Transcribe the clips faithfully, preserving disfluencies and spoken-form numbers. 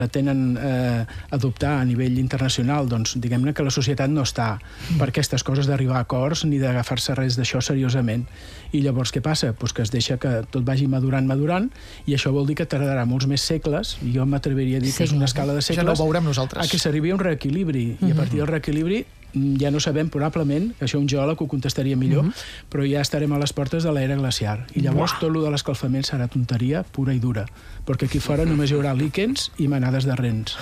pretenen eh, adoptar a nivell internacional, doncs diguem-ne que la societat no està per aquestes coses d'arribar a acords ni d'agafar-se res d'això seriosament. I llavors què passa? Pues que es deixa que tot vagi madurant, madurant, i això vol dir que tardarà molts més segles, i jo m'atreviria a dir que és una escala de segles, ja no ho veurem nosaltres, a que s'arribi a un reequilibri, uh-huh. i a partir del reequilibri ja no sabem, probablement, això un geòleg ho contestaria millor, uh-huh. però ja estarem a les portes de l'era glaciar. I llavors Uah. tot lo de l'escalfament serà tonteria pura i dura, perquè aquí fora només hi haurà líquens i manades de rens.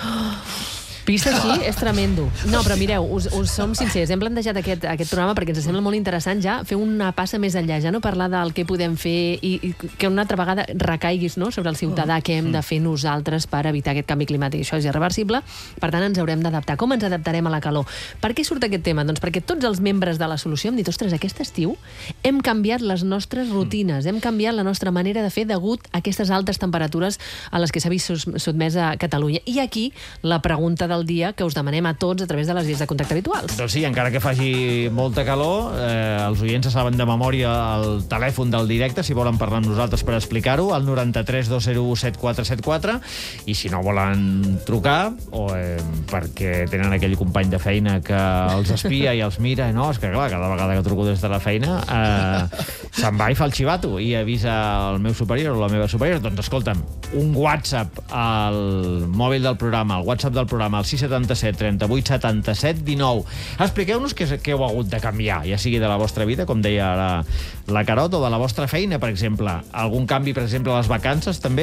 Vist així, és tremendo. No, però mireu, us, us som sincers, hem plantejat aquest, aquest programa perquè ens sembla molt interessant ja fer una passa més enllà, ja no parlar del que podem fer i, i que una altra vegada recaiguis, no?, sobre el ciutadà, què hem de fer nosaltres per evitar aquest canvi climàtic. Això és irreversible, per tant ens haurem d'adaptar. Com ens adaptarem a la calor? Per què surt aquest tema? Doncs perquè tots els membres de la solució hem dit, ostres, aquest estiu hem canviat les nostres rutines, hem canviat la nostra manera de fer degut a aquestes altes temperatures a les que s'ha vist sotmesa a Catalunya. I aquí la pregunta del dia que us demanem a tots a través de les vies de contacte habituals. Doncs sí, encara que faci molta calor, eh, els oients saben de memòria el telèfon del directe, si volen parlar amb nosaltres per explicar-ho, el noranta-tres dos zero u set quatre set quatre, i si no volen trucar, o eh, perquè tenen aquell company de feina que els espia i els mira, no, és que clar, cada vegada que truco des de la feina eh, se'n va i fa el xivato i avisa el meu superior o la meva superior. Doncs escolta'm, un WhatsApp al mòbil del programa, el WhatsApp del programa, el sis setanta set trenta vuit setanta set dinou. Expliqueu-nos què, què heu hagut de canviar, ja sigui de la vostra vida, com deia ara la Carot, o de la vostra feina, per exemple. Algun canvi, per exemple, a les vacances, també.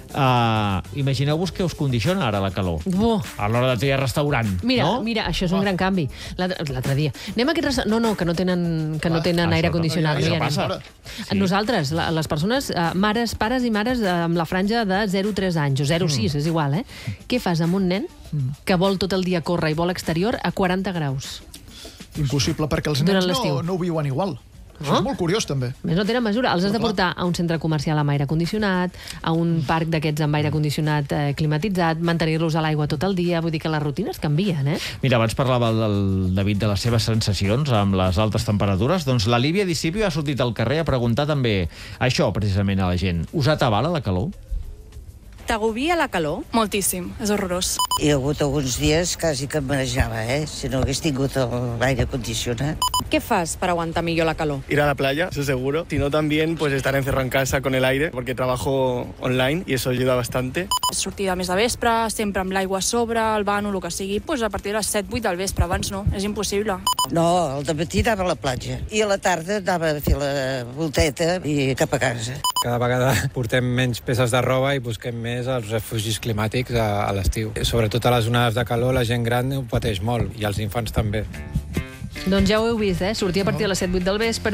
Uh, Imagineu-vos que us condiciona ara la calor. Oh. A l'hora de triar restaurant, mira, no? Mira, això és un oh. gran canvi. L'altre dia. Anem a aquest restaurant... No, no, que no tenen, que no tenen aire condicionat. No, això passa. Sí. Nosaltres, la, les persones, uh, mares, pares i mares uh, amb la franja de zero a tres anys, o zero a sis, mm. és igual, eh? Què fas amb un nen que vol tot el dia córrer i vol exterior a quaranta graus? Impossible, perquè els nens no, no ho viuen igual. Això és molt curiós, també. Més no tenen mesura. Els has de portar a un centre comercial amb aire condicionat, a un parc d'aquests amb aire condicionat eh, climatitzat, mantenir-los a l'aigua tot el dia. Vull dir que les rutines canvien, eh? Mira, abans parlava el David de les seves sensacions amb les altes temperatures. Doncs la Lívia Discipio ha sortit al carrer a preguntar també això, precisament, a la gent. Us atabala la calor? T'agobia la calor? Moltíssim, és horrorós. Hi ha hagut alguns dies quasi que em marejava, eh? Si no hagués tingut l'aire condicionat. ¿Qué fas para aguantar millor la calor? Ir a la playa, eso seguro. Si no, también pues estar encerrado en casa con el aire, porque trabajo online y eso ayuda bastante. Sortir de més de vespre, sempre amb l'aigua a sobre, el bano, el que sigui, pues a partir de les set vuit del vespre, abans no, és impossible. No, al dematí anava a la platja i a la tarda anava a fer la volteta i cap a casa. Cada vegada portem menys peces de roba i busquem més els refugis climàtics a, a l'estiu. Sobretot a les onades de calor la gent gran ho pateix molt i els infants també. Doncs ja ho heu vist, eh? Sortir a partir de les set vuit del vespre,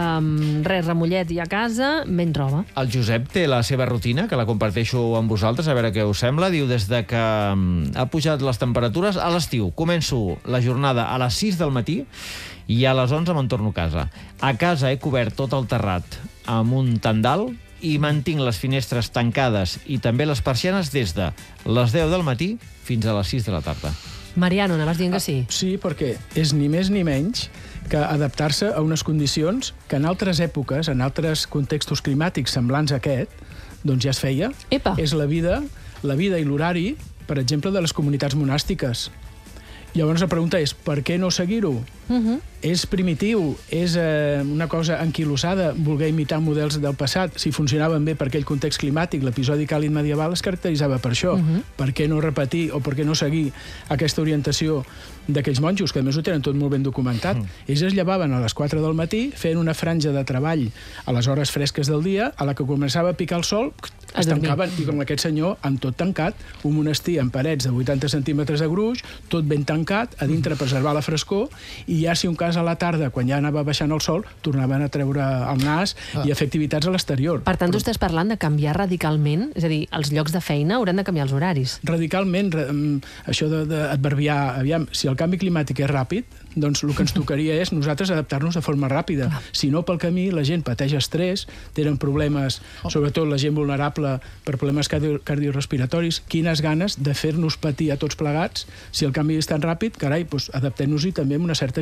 um, res, remollet i a casa, menys roba. El Josep té la seva rutina, que la comparteixo amb vosaltres, a veure què us sembla. Diu, des de que um, ha pujat les temperatures, a l'estiu començo la jornada a les sis del matí i a les onze me'n torno a casa. A casa he cobert tot el terrat amb un tendal i mantinc les finestres tancades i també les persianes des de les deu del matí fins a les sis de la tarda. Mariano, anaves dient que sí? Sí, perquè és ni més ni menys que adaptar-se a unes condicions que en altres èpoques, en altres contextos climàtics semblants a aquest, doncs ja es feia. Epa. És la vida, la vida i l'horari, per exemple, de les comunitats monàstiques. Llavors la pregunta és, per què no seguir-ho? Uh-huh. És primitiu, és eh, una cosa anquilosada voler imitar models del passat. Si funcionaven bé per aquell context climàtic, l'episodi càlid medieval es caracteritzava per això. Uh-huh. Per què no repetir o per què no seguir aquesta orientació d'aquells monjos, que a més ho tenen tot molt ben documentat? Uh-huh. Ells es llevaven a les quatre del matí, feien una franja de treball a les hores fresques del dia, a la que començava a picar el sol, es tancaven, i com aquest senyor, amb tot tancat, un monestir amb parets de vuitanta centímetres de gruix, tot ben tancat, a dintre preservar la frescor, i ja si un cas a la tarda, quan ja anava baixant el sol, tornaven a treure el nas ah. i a fer activitats a l'exterior. Per tant, tu estàs parlant de canviar radicalment, és a dir, els llocs de feina hauran de canviar els horaris. Radicalment, això d'adverbiar, aviam, si el canvi climàtic és ràpid, doncs el que ens tocaria és nosaltres adaptar-nos de forma ràpida. Clar. Si no, pel camí, la gent pateix estrès, tenen problemes, sobretot la gent vulnerable per problemes cardio cardiorespiratoris. Quines ganes de fer-nos patir a tots plegats. Si el canvi és tan ràpid, carai, doncs adaptem-nos-hi també amb una certa agilitat.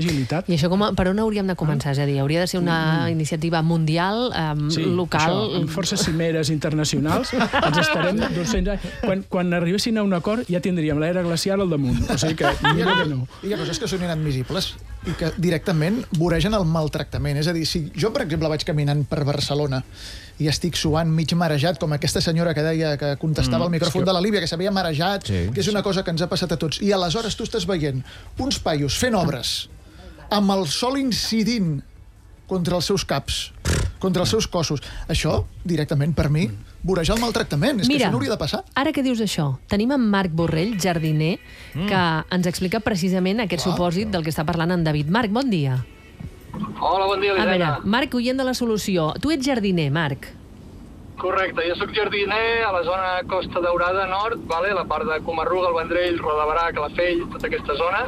agilitat. I això com a, per on hauríem de començar? És a dir, hauria de ser una mm. iniciativa mundial, um, sí, local... Això, amb forces cimeres internacionals ens estarem dos-cents anys. Quan, quan arribessin a un acord ja tindríem l'era glacial al damunt. O sigui que millor que no. Hi ha coses que són inadmissibles i que directament voregen el maltractament. És a dir, si jo, per exemple, vaig caminant per Barcelona i estic suant mig marejat, com aquesta senyora que deia que contestava mm, al micròfon que... de la Líbia, que s'havia marejat, sí, que és una cosa que ens ha passat a tots. I aleshores tu estàs veient uns paios fent obres amb el sol incidint contra els seus caps, contra els seus cossos. Això, directament, per mi, vorejar el maltractament. És Mira, que això no hauria de passar. Ara que dius això, tenim en Marc Borrell, jardiner, mm. que ens explica precisament aquest Clar. supòsit del que està parlant en David. Marc, bon dia. Hola, bon dia, Elisenda. A veure, Marc, oient de la solució. Tu ets jardiner, Marc. Correcte, jo sóc jardiner a la zona Costa Daurada Nord, vale? La part de Comarruga, el Vendrell, Rodaberà, Calafell, tota aquesta zona.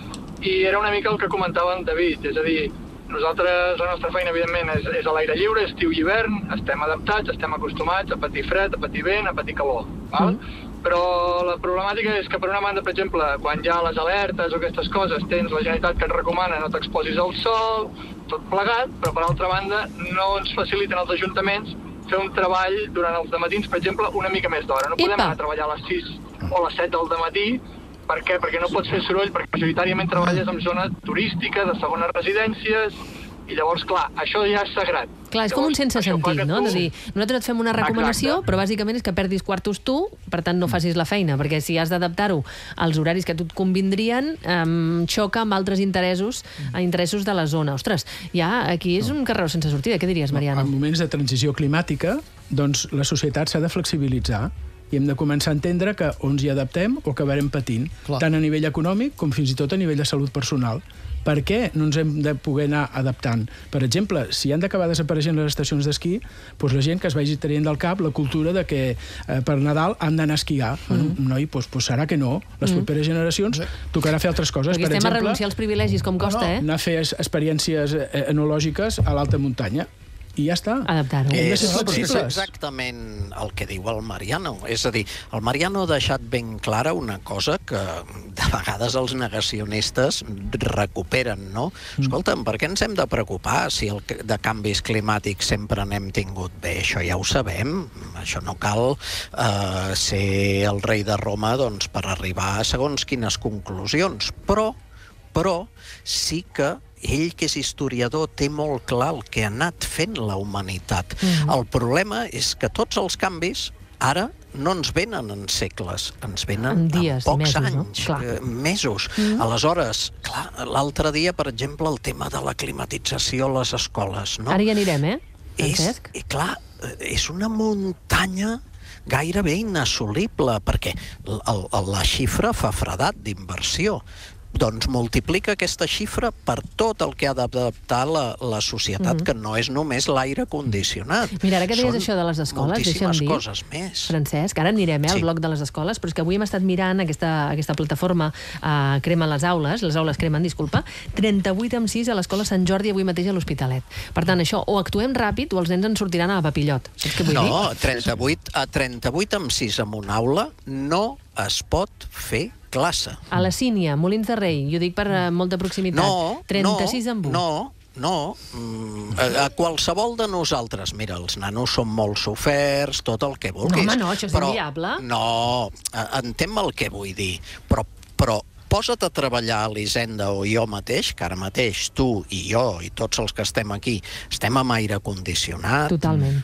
I era una mica el que comentava en David, és a dir, nosaltres, la nostra feina, evidentment, és, és a l'aire lliure, estiu i hivern, estem adaptats, estem acostumats a patir fred, a patir vent, a patir calor, val? Mm. Però la problemàtica és que, per una banda, per exemple, quan hi ha les alertes o aquestes coses, tens la Generalitat que et recomana no t'exposis al sol, tot plegat, però, per altra banda, no ens faciliten els ajuntaments fer un treball durant els dematins, per exemple, una mica més d'hora. No podem anar a treballar a les sis o a les set del dematí. Per què? Perquè no pots fer soroll, perquè majoritàriament treballes en zona turística, de segones residències, i llavors, clar, això ja és sagrat. Clar, és llavors, com un sense sentit, no? Tu... De dir, nosaltres et fem una recomanació, Exacte. però bàsicament és que perdis quartos tu, per tant no facis la feina, perquè si has d'adaptar-ho als horaris que a tu et convindrien, um, xoca amb altres interessos, a interessos de la zona. Ostres, ja aquí és un carreró sense sortida. Què diries, Mariano? En moments de transició climàtica, doncs la societat s'ha de flexibilitzar i hem de començar a entendre que o ens hi adaptem o acabarem patint, Clar. tant a nivell econòmic com fins i tot a nivell de salut personal. Per què no ens hem de poder anar adaptant? Per exemple, si han d'acabar desapareixent les estacions d'esquí, doncs la gent que es vagi traient del cap la cultura de que eh, per Nadal han d'anar a esquiar. Mm. Bueno, noi, doncs, doncs serà que no. Les mm. properes generacions tocarà fer altres coses. Perquè per estem exemple, a renunciar als privilegis, com costa, no, no, eh? anar a fer experiències enològiques a l'alta muntanya. I ja està. Adaptar-ho. És, és exactament el que diu el Mariano. És a dir, el Mariano ha deixat ben clara una cosa que de vegades els negacionistes recuperen, no? Mm. Escolta'm, per què ens hem de preocupar si el de canvis climàtics sempre n'hem tingut bé? Això ja ho sabem. Això no cal eh, ser el rei de Roma doncs, per arribar a segons quines conclusions. Però, però sí que ell, que és historiador, té molt clar el que ha anat fent la humanitat. Mm-hmm. El problema és que tots els canvis ara no ens venen en segles, ens venen en, dies, en pocs mesos, anys, no? eh, mesos. Mm-hmm. Aleshores, clar, l'altre dia, per exemple, el tema de la climatització a les escoles, no? Ara hi anirem, eh, Francesc? És, i clar, és una muntanya gairebé inassolible, perquè el, el, la xifra fa fredat d'inversió. Doncs multiplica aquesta xifra per tot el que ha d'adaptar la, la societat, mm-hmm. que no és només l'aire condicionat. Mira, ara que deies això de les escoles, deixa'm dir, coses més. Francesc, ara anirem eh, al sí. bloc de les escoles, però és que avui hem estat mirant aquesta, aquesta plataforma uh, Crema les aules, les aules cremen, disculpa, trenta-vuit amb sis a l'escola Sant Jordi avui mateix a l'Hospitalet. Per tant, això, o actuem ràpid o els nens ens sortiran a la papillot. Saps què vull no, dir? No, trenta-vuit, a trenta-vuit amb sis en una aula no es pot fer classe. A la Sínia, Molins de Rei, i ho dic per uh, molta proximitat. No, trenta-sis amb un. No, no. Mm, a, a qualsevol de nosaltres, mira, els nanos són molt soferts, tot el que vulguis. No, home, no, això és però, inviable. No, entenc el que vull dir, però, però posa't a treballar a l'Hisenda o jo mateix, que ara mateix tu i jo i tots els que estem aquí estem amb aire condicionat. Totalment.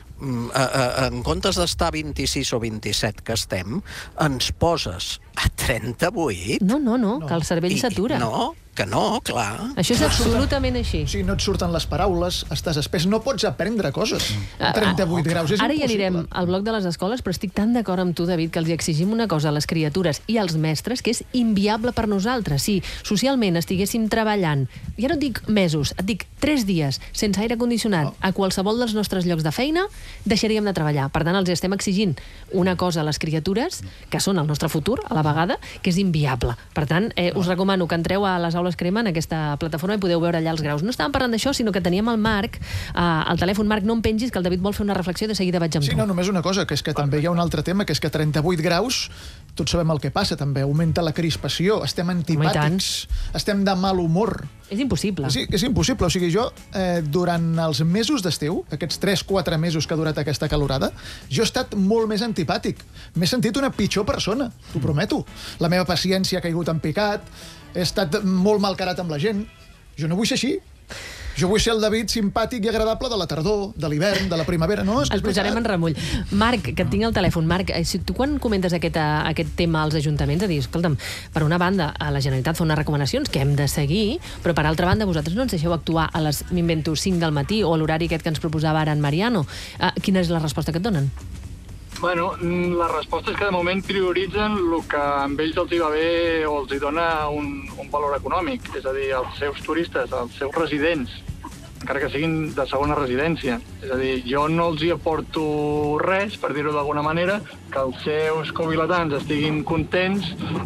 En comptes d'estar a vint-i-sis o vint-i-set que estem, ens poses a trenta-vuit. No, no, no, que el cervell s'atura. No, que no, clar. Això és absolutament així. Sí, no et surten les paraules, estàs espès, no pots aprendre coses. A trenta-vuit graus, és Ara impossible. ja anirem al bloc de les escoles, però estic tan d'acord amb tu, David, que els exigim una cosa a les criatures i als mestres que és inviable per nosaltres. Si socialment estiguéssim treballant, ja no et dic mesos, et dic tres dies sense aire condicionat a qualsevol dels nostres llocs de feina, deixaríem de treballar. Per tant, els estem exigint una cosa a les criatures, que són el nostre futur, a la vegada, que és inviable. Per tant, eh, us recomano que entreu a les aules Crema en aquesta plataforma i podeu veure allà els graus. No estàvem parlant d'això, sinó que teníem el Marc, eh, al telèfon. Marc, no em pengis, que el David vol fer una reflexió i de seguida vaig amb sí, tu. Sí, no, només una cosa, que és que també hi ha un altre tema, que és que trenta-vuit graus tots sabem el que passa, també. Augmenta la crispació, estem antipàtics, estem de mal humor. És impossible. Sí, és impossible. O sigui, jo, eh, durant els mesos d'estiu, aquests tres quatre mesos que ha durat aquesta calorada, jo he estat molt més antipàtic. M'he sentit una pitjor persona, t'ho prometo. La meva paciència ha caigut en picat, he estat molt malcarat amb la gent. Jo no vull ser així. Jo vull ser el David simpàtic i agradable de la tardor, de l'hivern, de la primavera. No, és que el posarem en remull. Marc, que et tinc al telèfon. Marc, si tu quan comentes aquest, aquest tema als ajuntaments, a dir, escolta'm, per una banda, a la Generalitat fa unes recomanacions que hem de seguir, però per altra banda, vosaltres no ens deixeu actuar a les, m'invento, cinc del matí o a l'horari aquest que ens proposava ara en Mariano. Uh, quina és la resposta que et donen? Bueno, la resposta és que de moment prioritzen el que a ells els hi va bé o els hi dona un, un valor econòmic, és a dir, els seus turistes, els seus residents, encara que siguin de segona residència. És a dir, jo no els hi aporto res, per dir-ho d'alguna manera, que els seus covilatans estiguin contents,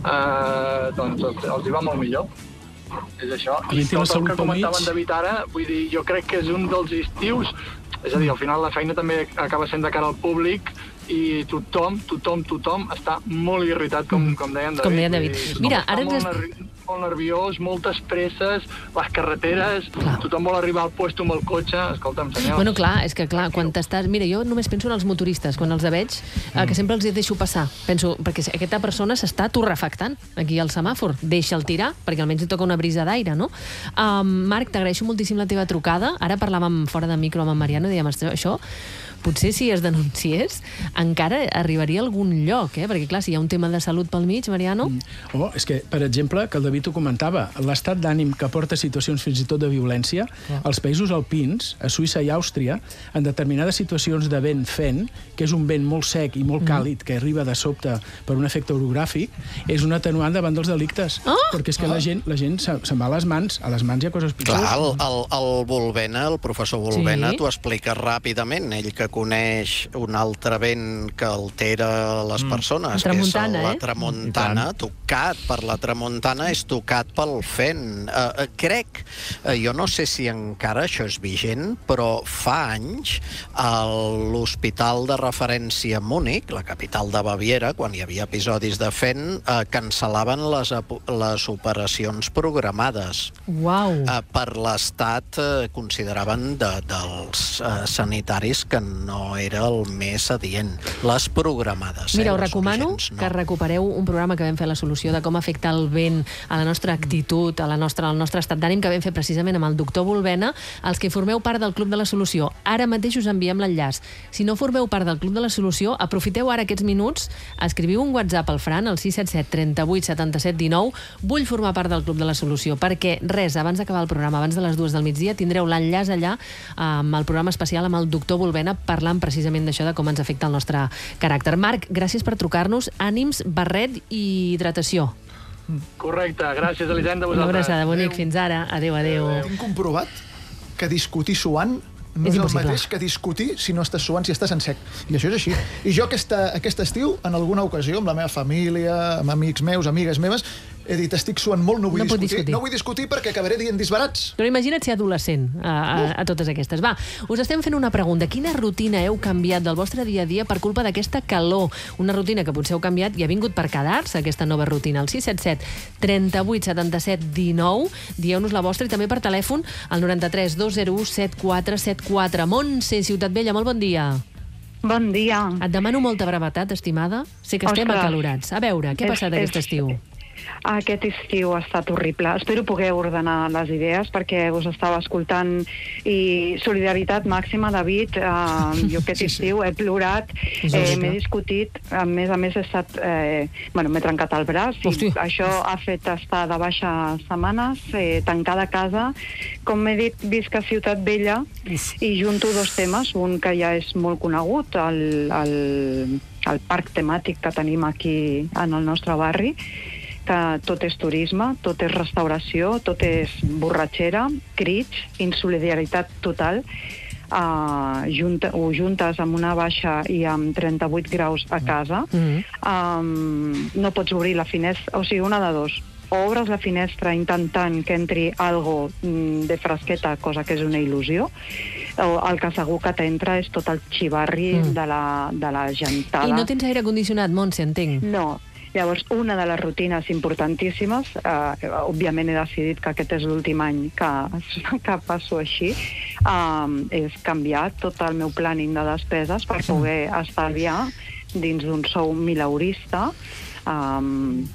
eh, doncs els, els hi va molt millor. És això. I tot el que comentaven David ara, vull dir, jo crec que és un dels estius, és a dir, al final la feina també acaba sent de cara al públic i tothom, tothom, tothom està molt irritat, com, com deia en David. Com deia en David. Mira, ara ens... Molt, molt nerviós, moltes presses, les carreteres, clar. Tothom vol arribar al puesto amb el cotxe, escolta'm, senyors. Bueno, clar, és que clar, quan t'estàs... Mira, jo només penso en els motoristes, quan els veig, eh, que sempre els deixo passar. Penso, perquè aquesta persona s'està torrefactant aquí al semàfor. Deixa'l tirar, perquè almenys li toca una brisa d'aire, no? Um, Marc, t'agraeixo moltíssim la teva trucada. Ara parlàvem fora de micro amb en Mariano i dèiem, això... Potser si es denunciés encara arribaria a algun lloc, eh? Perquè clar, si hi ha un tema de salut pel mig, Mariano... Mm. Oh, és que, per exemple, que el David ho comentava, l'estat d'ànim que porta situacions fins i tot de violència, oh. als països alpins, a Suïssa i Àustria, en determinades situacions de vent fent, que és un vent molt sec i molt càlid, mm. que arriba de sobte per un efecte orogràfic, és un atenuant davant dels delictes. Oh. Perquè és que oh. la gent, la gent se'n va a les mans, a les mans hi ha coses pitjors. Clar, el, el, el Volvena, el professor Volvena, sí. T'ho explica ràpidament, ell que coneix un altre vent que altera les persones, que és la tramuntana, eh? Tocat per la tramuntana és tocat pel vent. Uh, crec, uh, jo no sé si encara això és vigent, però fa anys a l'hospital de referència Múnich, la capital de Baviera, quan hi havia episodis de vent, uh, cancel·laven les, les operacions programades. Uau! Uh, per l'estat uh, consideraven de, dels uh, sanitaris que no era el més adient. Les programades. Mira, eh, us recomano urgents, no. que recupereu un programa que vam fer a la Solució de com afecta el vent a la nostra actitud, a la nostra, al nostre estat d'ànim, que vam fer precisament amb el doctor Volvena, els que formeu part del Club de la Solució. Ara mateix us enviem l'enllaç. Si no formeu part del Club de la Solució, aprofiteu ara aquests minuts, escriviu un WhatsApp al Fran, al sis set set, trenta-vuit, setanta-set, dinou. Vull formar part del Club de la Solució, perquè res, abans d'acabar el programa, abans de les dues del migdia, tindreu l'enllaç allà amb el programa especial amb el doctor Volvena, parlant precisament d'això, de com ens afecta el nostre caràcter. Marc, gràcies per trucar-nos. Ànims, barret i hidratació. Correcte, gràcies, Elisenda, vosaltres. Una abraçada, bonic, fins ara. Adéu, adéu. Tinc comprovat que discutir suant no és, és el mateix que discutir si no estàs suant, si estàs en sec. I això és així. I jo aquesta, aquest estiu, en alguna ocasió, amb la meva família, amb amics meus, amigues meves, he dit, estic suant molt, no vull no discutir. discutir. No vull discutir perquè acabaré dient disbarats. Però imagina't ser adolescent a, a, a totes aquestes. Va, us estem fent una pregunta. Quina rutina heu canviat del vostre dia a dia per culpa d'aquesta calor? Una rutina que potser heu canviat i ha vingut per quedar-se, aquesta nova rutina. El sis set set, trenta-vuit, setanta-set, dinou. Dieu-nos la vostra i també per telèfon al noranta-tres, dos zero u, set quatre set quatre. Montse, Ciutat Vella, molt bon dia. Bon dia. Et demano molta brevetat, estimada. Sé que estem Ostres. acalorats. A veure, què ha passat aquest estiu? Aquest estiu ha estat horrible. Espero poder ordenar les idees perquè us estava escoltant i solidaritat màxima, David. Uh, jo aquest sí, estiu sí. he plorat, eh, m'he discutit, a més a més he estat, eh, bueno, m'he trencat el braç i Hosti. Això ha fet estar de baixa setmanes, eh, tancada a casa. Com he dit, visc a Ciutat Vella Uf. i junto dos temes, un que ja és molt conegut, el, el, el parc temàtic que tenim aquí en el nostre barri, que tot és turisme, tot és restauració, tot és borratxera, crits, insolidaritat total, uh, junta, o juntes amb una baixa i amb trenta-vuit graus a casa. Mm-hmm. um, no pots obrir la finestra, o sigui, una de dos. O obres la finestra intentant que entri algo de fresqueta, cosa que és una il·lusió, o el que segur que t'entra és tot el xivarri mm. de, la, de la gentada. I no tens aire condicionat, Montse, entenc? No. Llavors, una de les rutines importantíssimes, eh, òbviament he decidit que aquest és l'últim any que, que passo així, eh, és canviar tot el meu planning de despeses per poder estalviar dins d'un sou mileurista, eh,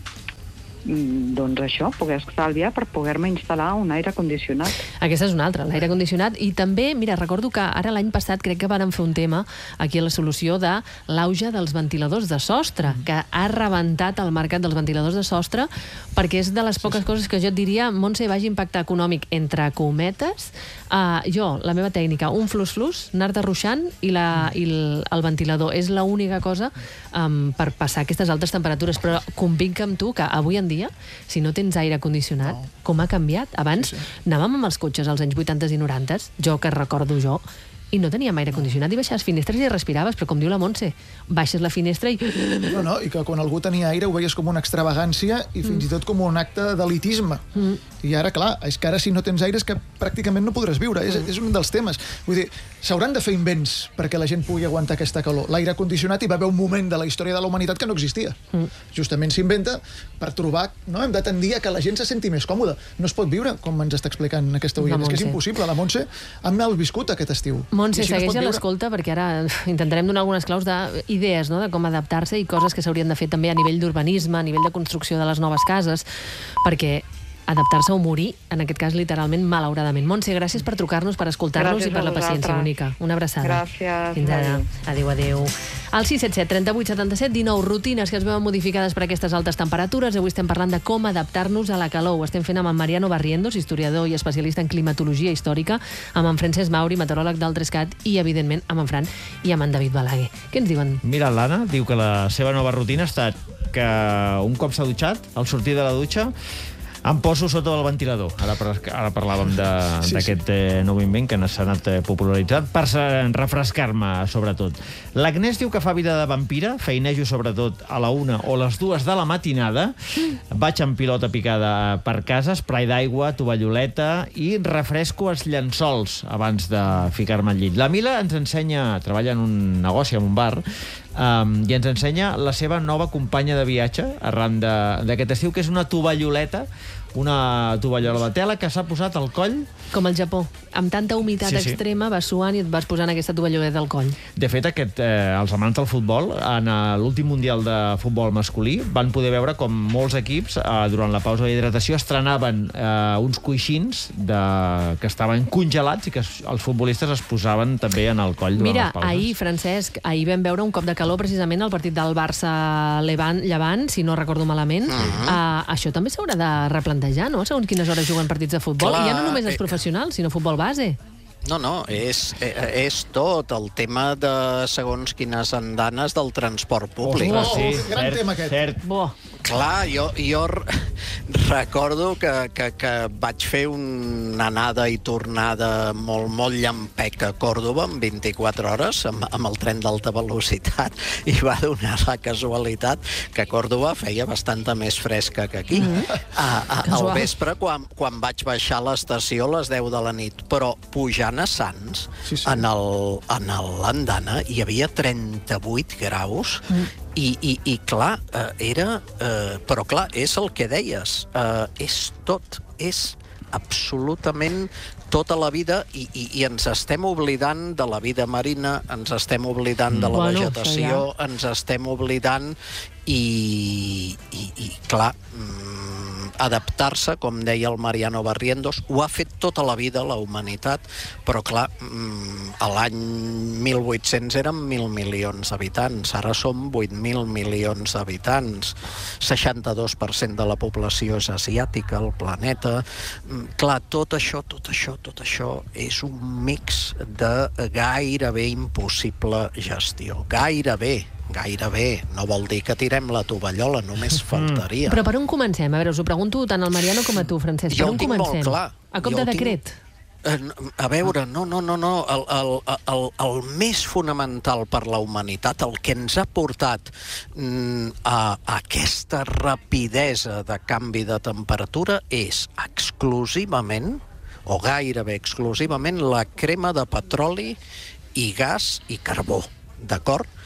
doncs això, poder estalviar per poder-me instal·lar un aire condicionat. Aquesta és una altra, l'aire condicionat. I també, mira, recordo que ara l'any passat crec que vàrem fer un tema aquí a la solució de l'auge dels ventiladors de sostre, que ha rebentat el mercat dels ventiladors de sostre, perquè és de les poques coses que jo et diria, Montse, vagi impacte econòmic entre cometes. Uh, jo, la meva tècnica, un flus-flus, anar-te ruixant i, la, i el, el ventilador. És l'única cosa um, per passar aquestes altes temperatures, però convinc amb tu que avui en dia, si no tens aire condicionat, no. Com ha canviat? Abans sí, sí. anàvem amb els cotxes als anys vuitanta i noranta, jo que recordo jo, i no teníem aire condicionat i baixaves finestres i respiraves, però com diu la Montse, baixes la finestra i... No, no, i que quan algú tenia aire ho veies com una extravagància i fins mm. i tot com un acte d'elitisme. Mm. I ara, clar, és que ara si no tens aire és que pràcticament no podràs viure, és, és un dels temes. Vull dir, s'hauran de fer invents perquè la gent pugui aguantar aquesta calor. L'aire condicionat hi va haver un moment de la història de la humanitat que no existia. Mm. Justament s'inventa per trobar, no, hem de tendir a que la gent se senti més còmoda. No es pot viure, com ens està explicant aquesta oient. És que és impossible. La Montse ha malviscut aquest estiu. Montse, segueix a l'escolta, perquè ara intentarem donar algunes claus d'idees, no?, de com adaptar-se i coses que s'haurien de fer també a nivell d'urbanisme, a nivell de construcció de les noves cases, perquè adaptar-se o morir, en aquest cas literalment, malauradament. Montse, gràcies per trucar-nos, per escoltar-nos i per la paciència, Mónica. Una abraçada. Gràcies. Fins ara. Adéu, adéu. Al sis set set, trenta-vuit, setanta-set, dinou, rutines que es veuen modificades per aquestes altes temperatures. Avui estem parlant de com adaptar-nos a la calor. Ho estem fent amb en Mariano Barrientos, historiador i especialista en climatologia històrica, amb en Francesc Mauri, meteoròleg del Trescat, i, evidentment, amb en Fran i amb en David Balaguer. Què ens diuen? Mira, l'Anna diu que la seva nova rutina ha estat que un cop s'ha dutxat, al sortir de la dutxa, em poso sota del ventilador. Ara, ara parlàvem d'aquest sí, sí. eh, nou invent que s'ha anat eh, popularitzat per refrescar-me, sobretot. L'Agnès diu que fa vida de vampira, feinejo sobretot a la una o les dues de la matinada, vaig amb pilota picada per casa, spray d'aigua, tovalloleta i refresco els llençols abans de ficar-me al llit. La Mila ens ensenya, treballa en un negoci, en un bar, Um, i ens ensenya la seva nova companya de viatge arran d'aquest estiu, que és una tovalloleta, una tovallola de tela que s'ha posat al coll. Com al Japó. Amb tanta humitat sí, sí. extrema vas suant i et vas posant aquesta tovalloleta al coll. De fet, aquest, eh, els amants del futbol, en l'últim Mundial de Futbol masculí, van poder veure com molts equips, eh, durant la pausa d'hidratació, estrenaven eh, uns coixins de... que estaven congelats i que els futbolistes es posaven també en el coll durant Mira, les pauses. ahir, Francesc, ahir vam veure un cop de calor precisament al partit del Barça-Llevant, si no recordo malament. Uh-huh. uh, això també s'haurà de replantejar, no?, segons quines hores juguen partits de futbol. Clar, I ja no només els eh, professionals, sinó futbol base. No, no, és, és tot el tema de segons quines andanes del transport públic. Oh, oh, sí, gran cert, tema aquest. Cert. Bo. Clar, jo, jo recordo que, que, que vaig fer una anada i tornada molt, molt llampec a Còrdova en vint-i-quatre hores amb, amb el tren d'alta velocitat, i va donar la casualitat que Còrdova feia bastanta més fresca que aquí. Mm-hmm. a, a, al vespre, quan, quan vaig baixar a l'estació a les deu de la nit, però pujant a Sants, sí, sí. en l'andana hi havia trenta-vuit graus, mm. I, i, i clar, eh, era... Eh, però clar, és el que deies, eh, és tot, és absolutament tota la vida, i, i, i ens estem oblidant de la vida marina, ens estem oblidant de la bueno, vegetació, ja. ens estem oblidant, i, i, i clar, adaptar-se, com deia el Mariano Barrientos, ho ha fet tota la vida la humanitat, però clar, a l'any mil vuit-cents eren mil milions d'habitants, ara som vuit mil milions d'habitants, seixanta-dos per cent de la població és asiàtica al planeta. Clar, tot això, tot això, tot això és un mix de gairebé impossible gestió. Gairebé. Gairebé. No vol dir que tirem la tovallola, només faltaria. Però per on comencem? A veure, us ho pregunto tant al Mariano com a tu, Francesc. Per on comencem? Jo ho tinc molt clar. A cop de decret? A veure, no, no, no, no. El, el, el, el més fonamental per la humanitat, el que ens ha portat a, a aquesta rapidesa de canvi de temperatura, és exclusivament, o gairebé exclusivament, la crema de petroli i gas i carbó, d'acord?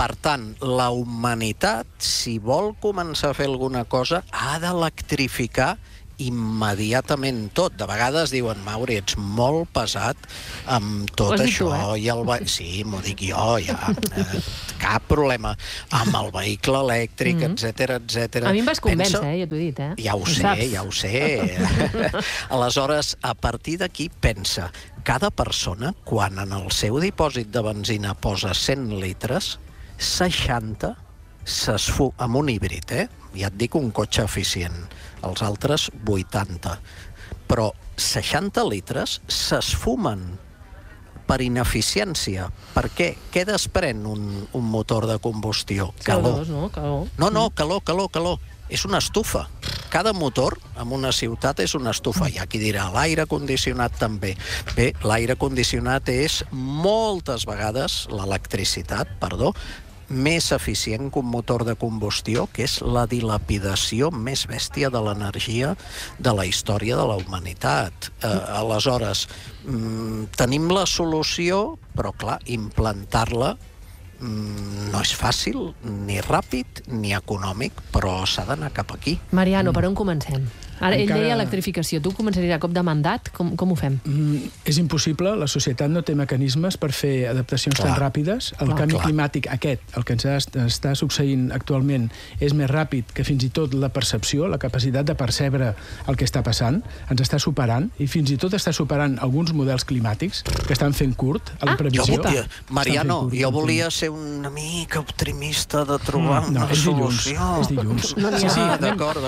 Per tant, la humanitat, si vol començar a fer alguna cosa, ha d'electrificar immediatament tot. De vegades diuen, Mauri, ets molt pesat amb tot això. I el ve... Sí, m'ho dic jo, ja. Eh, cap problema. Amb el vehicle elèctric, etcètera, etcètera. A mi em vas convèncer, eh? Ja t'ho he dit, eh? Ja ho sé, ja ho sé. Aleshores, a partir d'aquí, pensa, cada persona, quan en el seu dipòsit de benzina posa cent litres, seixanta s'esfu... amb un híbrid, eh? Ja et dic un cotxe eficient. Els altres, vuitanta. Però seixanta litres s'esfumen per ineficiència. Per què? Què desprèn un, un motor de combustió? Calor. No, calor. No, no, calor, calor, calor. És una estufa. Cada motor en una ciutat és una estufa. Hi ha qui dirà, l'aire condicionat també. Bé, l'aire condicionat és moltes vegades, l'electricitat, perdó, més eficient que un motor de combustió, que és la dilapidació més bèstia de l'energia de la història de la humanitat. Eh, aleshores, mm, tenim la solució, però, clar, implantar-la mm, no és fàcil, ni ràpid, ni econòmic, però s'ha d'anar cap aquí. Mariano, per on comencem? Ara, ell Encara... deia electrificació. Tu començaries a cop de mandat? Com, com ho fem? Mm, és impossible. La societat no té mecanismes per fer adaptacions clar. tan ràpides. El clar, canvi clar. climàtic aquest, el que ens està succeint actualment, és més ràpid que fins i tot la percepció, la capacitat de percebre el que està passant. Ens està superant, i fins i tot està superant alguns models climàtics que estan fent curt a la previsió. Jo volia, Mariano, jo volia ser una mica optimista de trobar no, una és solució. Dilluns, és dilluns. No n'hi ha. Sí, sí, d'acord.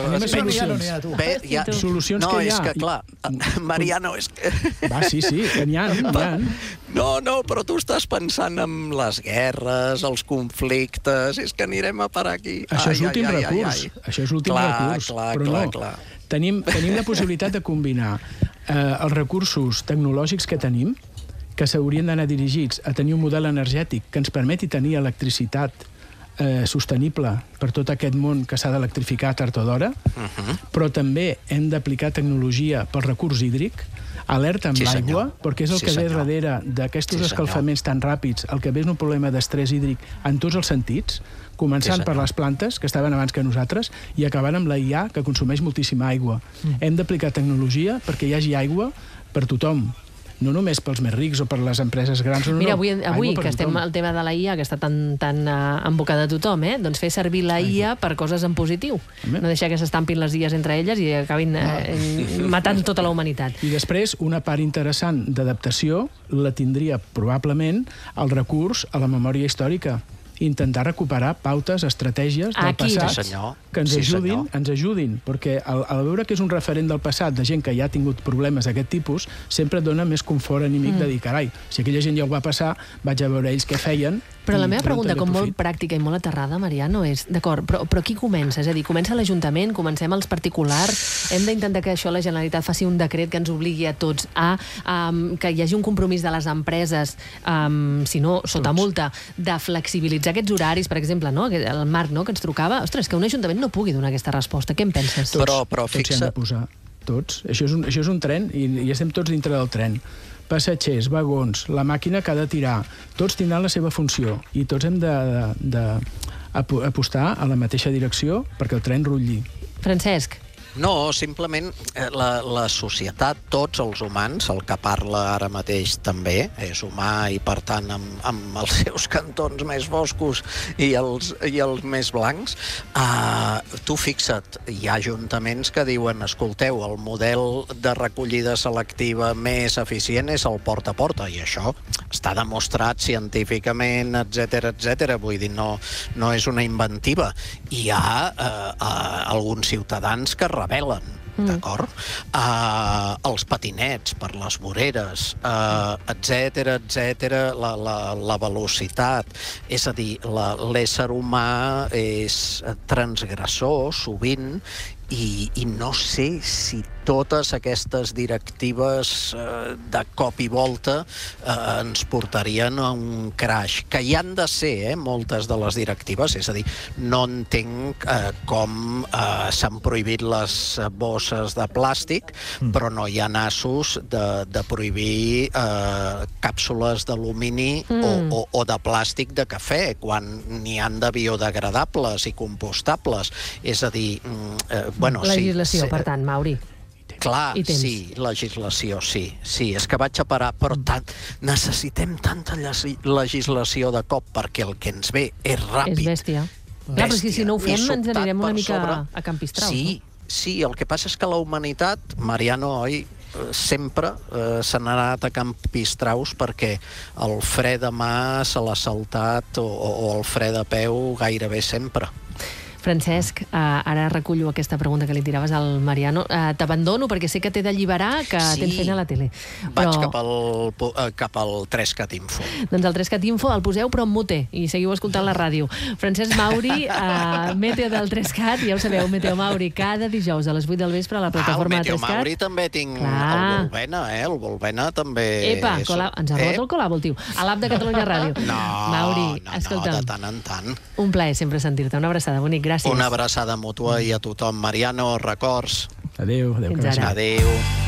Bé, ja... Solucions no, que hi ha. és que, clar, Mariano, és que... Va, sí, sí, que n'hi ha, n'hi ha. No, no, però tu estàs pensant en les guerres, els conflictes, és que anirem a parar aquí. Això és l'últim recurs, ai, ai. Això és l'últim recurs. Clar, però clar, no, clar. Tenim, tenim la possibilitat de combinar eh, els recursos tecnològics que tenim, que s'haurien d'anar dirigits a tenir un model energètic que ens permeti tenir electricitat Eh, sostenible per tot aquest món que s'ha d'electrificar tard o d'hora, uh-huh. però també hem d'aplicar tecnologia pel recurs hídric, alerta amb sí, l'aigua, perquè és el sí, que ve senyor. darrere d'aquests sí, escalfaments tan ràpids, el que ve és un problema d'estrès hídric en tots els sentits, començant sí, per les plantes, que estaven abans que nosaltres, i acabant amb la I A, que consumeix moltíssima aigua. Mm. Hem d'aplicar tecnologia perquè hi hagi aigua per tothom, no només pels més rics o per les empreses grans. No, Mira, no, avui, avui que estem al tema de la I A, que està tan, tan uh, en boca de tothom, eh? doncs fer servir la I A per coses en positiu. No deixar que s'estampin les I As entre elles i acabin uh, matant tota la humanitat. I després, una part interessant d'adaptació la tindria probablement el recurs a la memòria històrica. Intentar recuperar pautes, estratègies del Aquí. passat sí, que ens sí, ajudin, senyor. ens ajudin, perquè al, al veure que és un referent del passat de gent que ja ha tingut problemes d'aquest tipus, sempre et dona més confort anímic mm. de dir, carai, si aquella gent ja ho va passar, vaig a veure ells què feien. Però la meva pregunta, com molt pràctica i molt aterrada, Mariano, és, d'acord, però, però qui comença? És a dir, comença l'Ajuntament, comencem els particulars, hem d'intentar que això la Generalitat faci un decret que ens obligui a tots a um, que hi hagi un compromís de les empreses, um, si no, sota multa, de flexibilitzar aquests horaris, per exemple, no? El Marc, no?, que ens trucava. Ostres, que un Ajuntament no pugui donar aquesta resposta. Què en penses? Tots, però, però tots s'hi han de posar. Tots. Això és un, això és un tren i, i estem tots dintre del tren. Passatgers, vagons, la màquina que ha de tirar, tots tindran la seva funció i tots hem d'apostar a la mateixa direcció perquè el tren rutlli. Francesc. No, simplement eh, la, la societat, tots els humans, el que parla ara mateix també, és humà i per tant amb, amb els seus cantons més foscos i els, i els més blancs, eh, tu fixa't, hi ha ajuntaments que diuen, escolteu, el model de recollida selectiva més eficient és el porta a porta, i això està demostrat científicament, etcètera, etcètera, vull dir, no, no és una inventiva. Hi ha eh, eh, alguns ciutadans que rebel·len, mm. d'acord? Uh, els patinets per les voreres, uh, etcètera, etcètera, la, la, la velocitat. És a dir, l'ésser humà és transgressor, sovint, i, i no sé si totes aquestes directives eh, de cop i volta eh, ens portarien a un crash, que hi han de ser, eh, moltes de les directives, és a dir, no entenc eh, com eh, s'han prohibit les bosses de plàstic, mm. però no hi ha nassos de, de prohibir eh, càpsules d'alumini mm. o, o, o de plàstic de cafè, quan n'hi han de biodegradables i compostables. És a dir, eh, bueno, legislació, sí, per tant, Mauri. Clar, sí, legislació, sí. Sí, és que vaig a parar, però tant, necessitem tanta legislació de cop perquè el que ens ve és ràpid. És bèstia. Clar, però si, si no ho fem ens anirem una mica sobre... a Campistrau. Sí, no? Sí, el que passa és que la humanitat, Mariano, oi, sempre eh, s'ha anat a Campistraus perquè el fre de mà se l'ha saltat o, o el fre de peu gairebé sempre. Francesc, eh, ara recullo aquesta pregunta que li tiraves al Mariano. Eh, T'abandono perquè sé que t'he d'alliberar, que sí, tens feina a la tele. Però... Vaig cap al, cap al tres cat info. Doncs el tres cat info el poseu però en mute i seguiu escoltant la ràdio. Francesc Mauri, eh, Meteo del tres cat, ja ho sabeu, Meteo Mauri, cada dijous a les vuit del vespre a la plataforma ah, de tres cat. El Meteo Mauri també tinc Clar. el Volvena, eh? El Volvena també... Epa, és... cola... ens ha robat eh? el colabo, el tio. A l'app de Catalunya Ràdio. No, Mauri, no, escolta'm. no, de tant en tant. Un plaer sempre sentir-te, una abraçada, bonic, gràcies. Una abraçada mútua i a tothom. Mariano, records. Adéu, adéu. Adéu.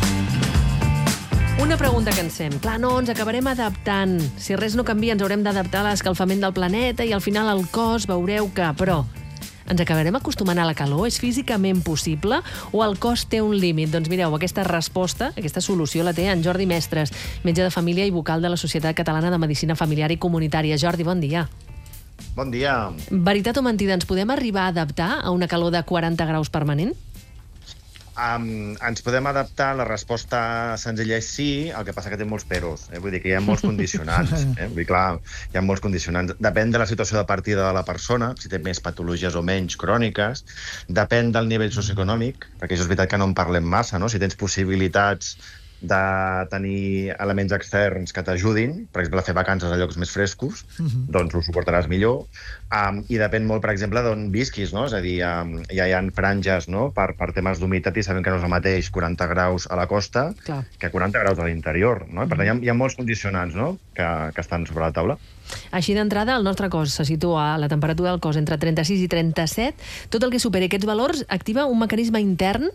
Una pregunta que ens fem. Clar, no, ens acabarem adaptant. Si res no canvia, ens haurem d'adaptar a l'escalfament del planeta i al final el cos veureu que... Però ens acabarem acostumant a la calor? És físicament possible? O el cos té un límit? Doncs mireu, aquesta resposta, aquesta solució la té en Jordi Mestres, metge de família i vocal de la Societat Catalana de Medicina Familiar i Comunitària. Jordi, bon dia. Bon dia. Veritat o mentida, ens podem arribar a adaptar a una calor de quaranta graus permanent? Um, ens podem adaptar, la resposta senzilla és sí, el que passa que té molts peros, eh? Vull dir que hi ha molts condicionants, eh? Vull dir, clar, hi ha molts condicionants. Depèn de la situació de partida de la persona, si té més patologies o menys cròniques, depèn del nivell socioeconòmic, perquè això és veritat que no en parlem massa, no? Si tens possibilitats de tenir elements externs que t'ajudin, per exemple, a fer vacances a llocs més frescos, uh-huh. doncs ho suportaràs millor. Um, I depèn molt, per exemple, d'on visquis, no? És a dir, um, ja hi ha franges, no? per, per temes d'humitat i sabem que no és el mateix quaranta graus a la costa Clar. que quaranta graus a l'interior, no? Per tant, hi ha, hi ha molts condicionants, no? que, que estan sobre la taula. Així d'entrada, el nostre cos se situa a la temperatura del cos entre trenta-sis i trenta-set. Tot el que superi aquests valors activa un mecanisme intern?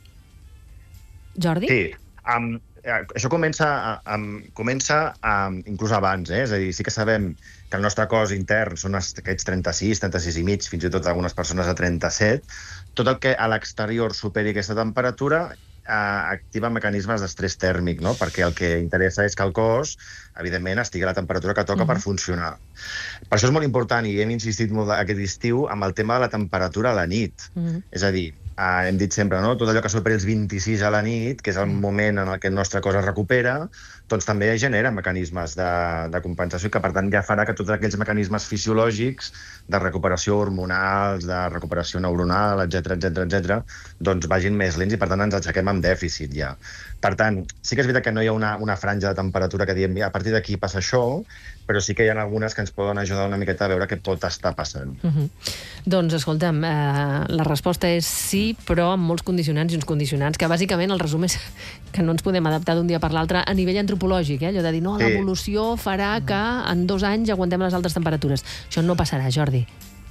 Jordi? Sí. Um, això comença, um, comença um, inclús abans, eh? És a dir, sí que sabem que el nostre cos intern són aquests trenta-sis, trenta-sis i mig, fins i tot algunes persones a trenta-set. Tot el que a l'exterior superi aquesta temperatura eh, activa mecanismes d'estrès tèrmic, no? Perquè el que interessa és que el cos, evidentment, estigui a la temperatura que toca mm-hmm. per funcionar. Per això és molt important, i hem insistit molt aquest estiu, amb el tema de la temperatura a la nit. Mm-hmm. És a dir, Uh, hem dit sempre, no? Tot allò que superi els vint-i-sis a la nit, que és el moment en el que el nostre cos es recupera, doncs també genera mecanismes de, de compensació i que, per tant, ja farà que tots aquells mecanismes fisiològics de recuperació hormonals, de recuperació neuronal, etcètera, etcètera, etcètera, doncs vagin més lents i, per tant, ens aixequem amb dèficit ja. Per tant, sí que és veritat que no hi ha una, una franja de temperatura que diem a partir d'aquí passa això, però sí que hi ha algunes que ens poden ajudar una miqueta a veure què pot estar passant. Uh-huh. Doncs, escolta'm, eh, la resposta és sí, però amb molts condicionants i uns condicionants que, bàsicament, el resum és que no ens podem adaptar d'un dia per l'altre a nivell antropològic, eh? Allò de dir, no, l'evolució farà que en dos anys aguantem les altes temperatures. Això no passarà, Jordi.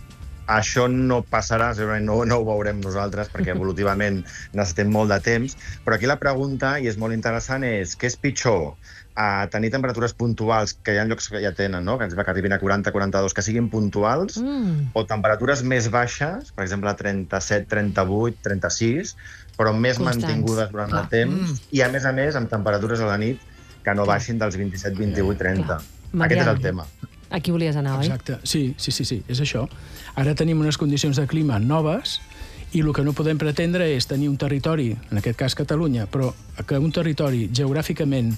Això no passarà, no, no ho veurem nosaltres, perquè evolutivament necessitem molt de temps, però aquí la pregunta, i és molt interessant, és què és pitjor? A tenir temperatures puntuals, que hi ha llocs que ja tenen, no? Que ens va que arribin a quaranta a quaranta-dos, que siguin puntuals, mm. o temperatures més baixes, per exemple, trenta-set, trenta-vuit, trenta-sis, però més Constants. mantingudes durant Clar. el temps, mm. i a més a més amb temperatures a la nit que no baixin dels vint-i-set, vint-i-vuit, trenta. Aquest és el tema. Aquí volies anar, oi? Exacte, sí, sí, sí, sí, és això. Ara tenim unes condicions de clima noves i el que no podem pretendre és tenir un territori, en aquest cas Catalunya, però que un territori geogràficament